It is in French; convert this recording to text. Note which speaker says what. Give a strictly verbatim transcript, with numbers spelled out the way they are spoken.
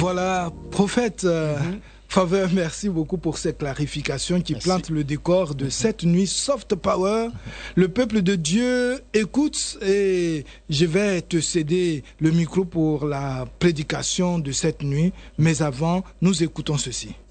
Speaker 1: Voilà, prophète, euh,
Speaker 2: Mm-hmm.
Speaker 1: Faveur, merci beaucoup pour cette clarification qui
Speaker 2: Merci.
Speaker 1: plante le décor de cette nuit soft power. Le peuple de Dieu écoute et je vais te céder le micro pour la prédication de cette nuit. Mais avant, nous écoutons ceci.